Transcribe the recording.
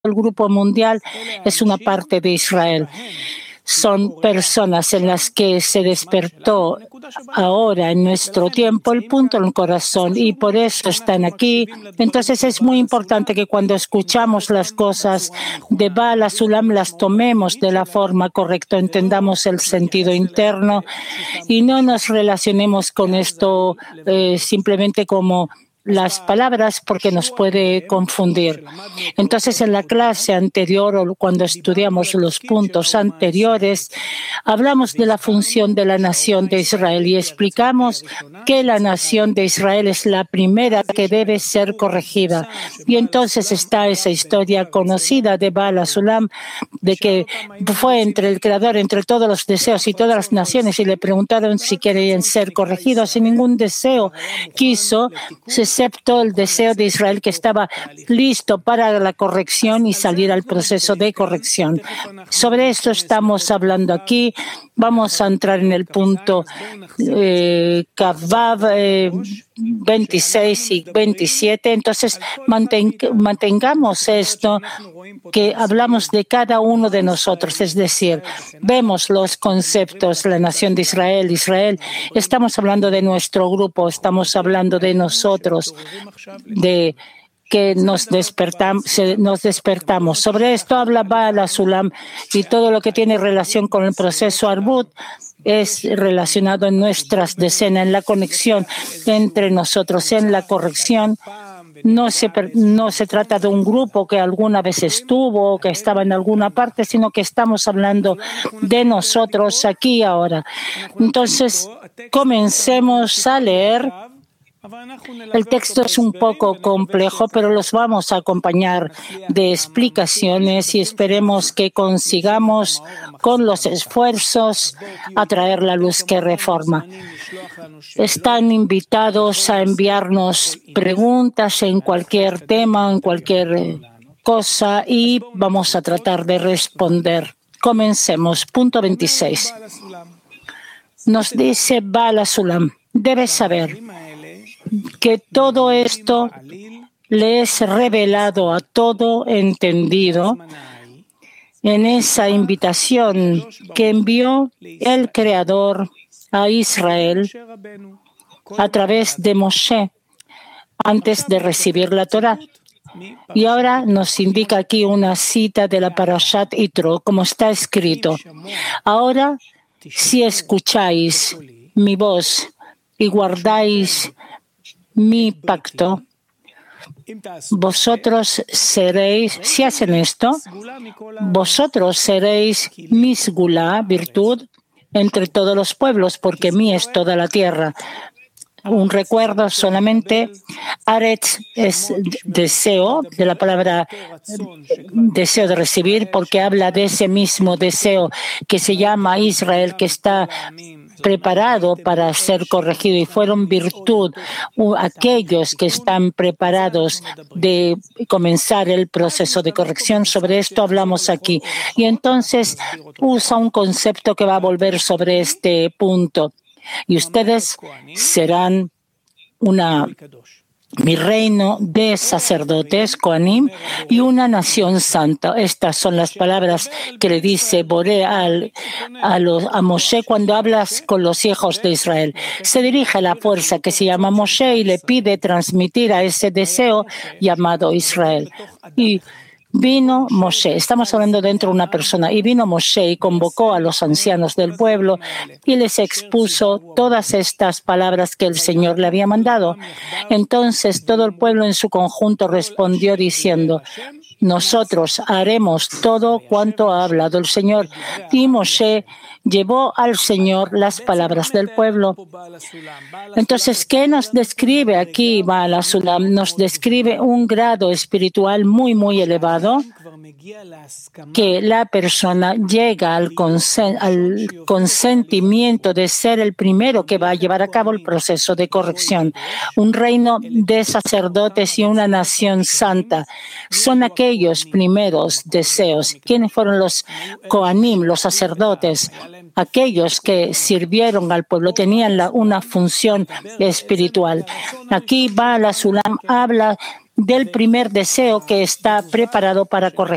el grupo mundial es una parte de Israel. Son personas en las que se despertó ahora en nuestro tiempo el punto en el corazón y por eso están aquí. Entonces es muy importante que cuando escuchamos las cosas de Baal HaSulam las tomemos de la forma correcta, entendamos el sentido interno y no nos relacionemos con esto simplemente como las palabras porque nos puede confundir. Entonces, en la clase anterior o cuando estudiamos los puntos anteriores, hablamos de la función de la nación de Israel y explicamos que la nación de Israel es la primera que debe ser corregida. Y entonces está esa historia conocida de Baal HaSulam, de que fue entre el Creador, entre todos los deseos y todas las naciones, y le preguntaron si querían ser corregidos, y ningún deseo quiso, excepto el deseo de Israel, que estaba listo para la corrección y salir al proceso de corrección. Sobre esto estamos hablando aquí. Vamos a entrar en el punto Kavav 26 y 27. Entonces, mantengamos esto, que hablamos de cada uno de nosotros, es decir, vemos los conceptos, la nación de Israel, Israel, estamos hablando de nuestro grupo, estamos hablando de nosotros, de que nos despertamos. Sobre esto habla Baal HaSulam y todo lo que tiene relación con el proceso Arbut es relacionado en nuestras decenas, en la conexión entre nosotros, en la corrección. No se trata de un grupo que alguna vez estuvo o que estaba en alguna parte, sino que estamos hablando de nosotros aquí y ahora. Entonces, comencemos a leer. El texto es un poco complejo, pero los vamos a acompañar de explicaciones y esperemos que consigamos con los esfuerzos atraer la luz que reforma. Están invitados a enviarnos preguntas en cualquier tema, en cualquier cosa y vamos a tratar de responder. Comencemos. Punto 26. Nos dice Baal HaSulam, debes saber que todo esto le es revelado a todo entendido en esa invitación que envió el Creador a Israel a través de Moshe antes de recibir la Torá. Y ahora nos indica aquí una cita de la Parashat Yitro, como está escrito. Ahora, si escucháis mi voz y guardáis mi pacto, vosotros seréis, si hacen esto, vosotros seréis mi sgulá, virtud, entre todos los pueblos, porque mí es toda la tierra. Un recuerdo solamente, Aretz es deseo, de la palabra deseo de recibir, porque habla de ese mismo deseo que se llama Israel, que está preparado para ser corregido y fueron virtud aquellos que están preparados de comenzar el proceso de corrección. Sobre esto hablamos aquí. Y entonces usa un concepto que va a volver sobre este punto. Y ustedes serán mi reino de sacerdotes, Kohanim, y una nación santa. Estas son las palabras que le dice Boré a Moshe cuando hablas con los hijos de Israel. Se dirige a la fuerza que se llama Moshe y le pide transmitir a ese deseo llamado Israel. Y vino Moshe, estamos hablando dentro de una persona, y vino Moshe y convocó a los ancianos del pueblo y les expuso todas estas palabras que el Señor le había mandado. Entonces todo el pueblo en su conjunto respondió diciendo, nosotros haremos todo cuanto ha hablado el Señor. Y Moshe llevó al Señor las palabras del pueblo. Entonces, ¿qué nos describe aquí Baal HaSulam? Nos describe un grado espiritual muy, muy elevado, que la persona llega al consentimiento de ser el primero que va a llevar a cabo el proceso de corrección. Un reino de sacerdotes y una nación santa son aquellos primeros deseos. ¿Quiénes fueron los Kohanim, los sacerdotes? Aquellos que sirvieron al pueblo tenían una función espiritual. Aquí Baal HaSulam habla del primer deseo que está preparado para corregir.